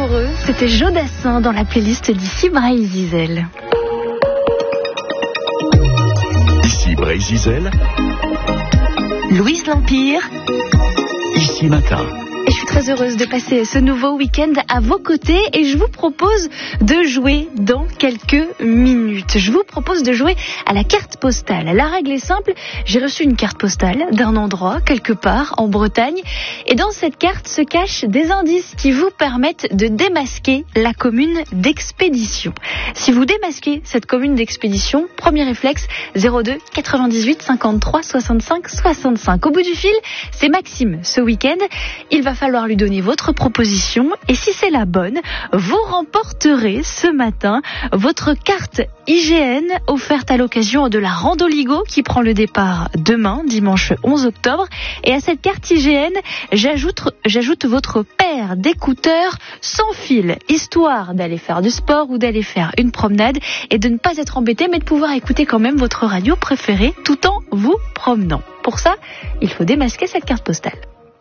heureux, c'était Jodassin dans la playlist d'ici Bray-Zizel. Ici Bray-Zizel, Louise L'Empire, Ici Matin. Et je suis très heureuse de passer ce nouveau week-end à vos côtés et je vous propose de jouer dans quelques minutes. Je vous propose de jouer à la carte postale. La règle est simple, j'ai reçu une carte postale d'un endroit quelque part en Bretagne et dans cette carte se cachent des indices qui vous permettent de démasquer la commune d'expédition. Si vous démasquez cette commune d'expédition, premier réflexe 02 98 53 65 65. Au bout du fil, c'est Maxime ce week-end. Il va falloir lui donner votre proposition et si c'est la bonne, vous remporterez ce matin votre carte IGN offerte à l'occasion de la Randoligo qui prend le départ demain, dimanche 11 octobre. Et à cette carte IGN, j'ajoute votre paire d'écouteurs sans fil, histoire d'aller faire du sport ou d'aller faire une promenade et de ne pas être embêté mais de pouvoir écouter quand même votre radio préférée tout en vous promenant. Pour ça, il faut démasquer cette carte postale.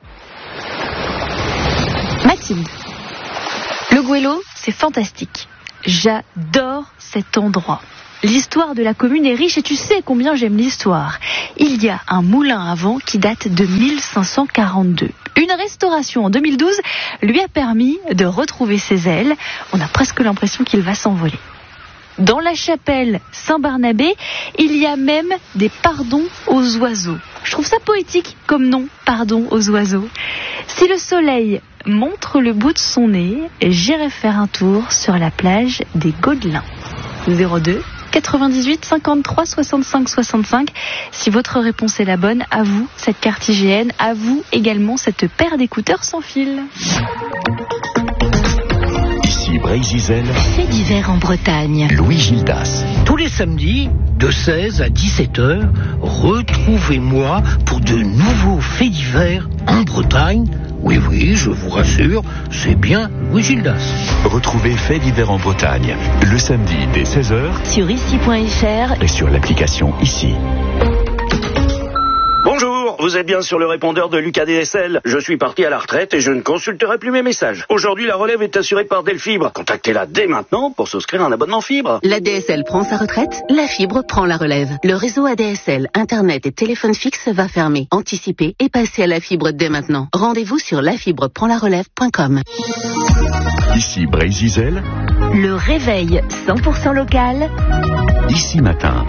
Mathilde, le Goëlo, c'est fantastique. J'adore cet endroit. L'histoire de la commune est riche et tu sais combien j'aime l'histoire. Il y a un moulin à vent qui date de 1542. Une restauration en 2012 lui a permis de retrouver ses ailes. On a presque l'impression qu'il va s'envoler. Dans la chapelle Saint-Barnabé, il y a même des pardons aux oiseaux. Je trouve ça poétique comme nom, pardon aux oiseaux. Si le soleil montre le bout de son nez, j'irai faire un tour sur la plage des Gaudelins. 02 98 53 65 65. Si votre réponse est la bonne, à vous cette carte IGN, à vous également cette paire d'écouteurs sans fil. Ici Bray-Zizel, Fait divers en Bretagne. Louis Gildas. Tous les samedis, de 16 à 17h, retrouvez-moi pour de nouveaux faits divers en Bretagne. Oui, je vous rassure, c'est bien Louis Gildas. Retrouvez Faits divers en Bretagne, le samedi dès 16h Sur ici.fr et sur l'application Ici. Bonjour, vous êtes bien sur le répondeur de Lucas DSL. Je suis parti à la retraite et je ne consulterai plus mes messages. Aujourd'hui, la relève est assurée par Delfibre. Contactez-la dès maintenant pour souscrire un abonnement fibre. La DSL prend sa retraite, la fibre prend la relève. Le réseau ADSL, Internet et téléphone fixe va fermer. Anticipez et passez à la fibre dès maintenant. Rendez-vous sur lafibreprendlarelève.com. Ici Bray-Zizel, le réveil 100% local. Ici Matin.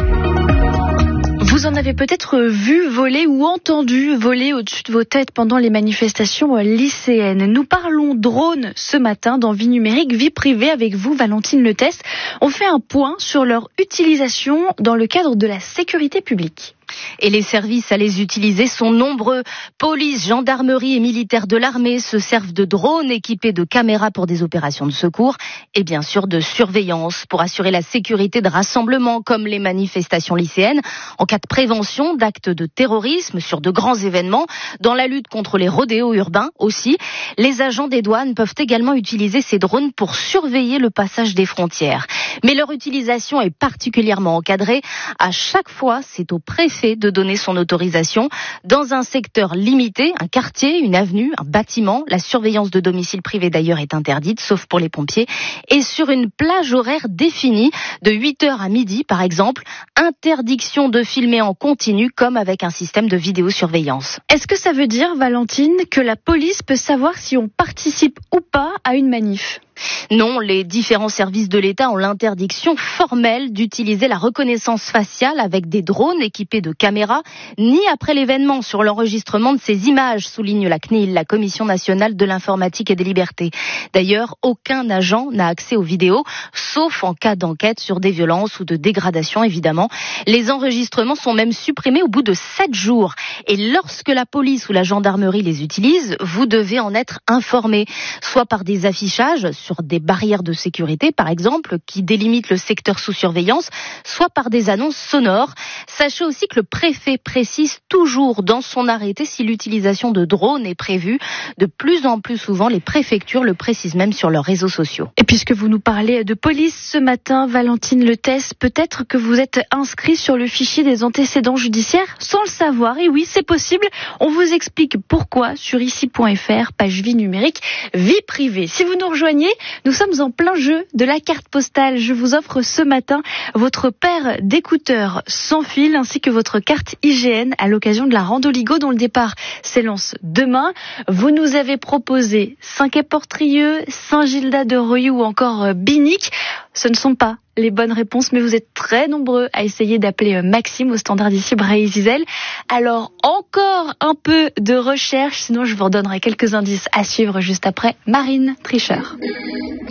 Vous en avez peut-être vu voler ou entendu voler au-dessus de vos têtes pendant les manifestations lycéennes. Nous parlons drone ce matin dans Vie numérique, vie privée avec vous, Valentine Leteste. On fait un point sur leur utilisation dans le cadre de la sécurité publique. Et les services à les utiliser sont nombreux. Police, gendarmerie et militaires de l'armée se servent de drones équipés de caméras pour des opérations de secours et bien sûr de surveillance pour assurer la sécurité de rassemblements comme les manifestations lycéennes, en cas de prévention d'actes de terrorisme sur de grands événements, dans la lutte contre les rodéos urbains aussi. Les agents des douanes peuvent également utiliser ces drones pour surveiller le passage des frontières. Mais leur utilisation est particulièrement encadrée. À chaque fois, c'est au préfet de donner son autorisation. Dans un secteur limité, un quartier, une avenue, un bâtiment, la surveillance de domicile privé d'ailleurs est interdite, sauf pour les pompiers. Et sur une plage horaire définie, de 8h à midi par exemple, interdiction de filmer en continu comme avec un système de vidéosurveillance. Est-ce que ça veut dire, Valentine, que la police peut savoir si on participe ou pas à une manif ? Non, les différents services de l'État ont l'interdiction formelle d'utiliser la reconnaissance faciale avec des drones équipés de caméras, ni après l'événement sur l'enregistrement de ces images, souligne la CNIL, la Commission nationale de l'informatique et des libertés. D'ailleurs, aucun agent n'a accès aux vidéos, sauf en cas d'enquête sur des violences ou de dégradation, évidemment. Les enregistrements sont même supprimés au bout de 7 jours. Et lorsque la police ou la gendarmerie les utilise, vous devez en être informé, soit par des affichages sur des barrières de sécurité, par exemple, qui délimitent le secteur sous surveillance, soit par des annonces sonores. Sachez aussi que le préfet précise toujours dans son arrêté si l'utilisation de drones est prévue. De plus en plus souvent, les préfectures le précisent même sur leurs réseaux sociaux. Et puisque vous nous parlez de police ce matin, Valentine Lettès, peut-être que vous êtes inscrit sur le fichier des antécédents judiciaires sans le savoir. Et oui, c'est possible. On vous explique pourquoi sur ici.fr, page vie numérique, vie privée. Si vous nous rejoignez, nous sommes en plein jeu de la carte postale. Je vous offre ce matin votre paire d'écouteurs sans fil ainsi que votre carte IGN à l'occasion de la Randoligo dont le départ s'élance demain. Vous nous avez proposé Saint-Quay-Portrieux, Saint-Gildas de Royou ou encore Binic. Ce ne sont pas les bonnes réponses, mais vous êtes très nombreux à essayer d'appeler Maxime au standard d'ici Bray-Zizel. Alors, encore un peu de recherche, sinon je vous redonnerai quelques indices à suivre juste après Marine Tricheur.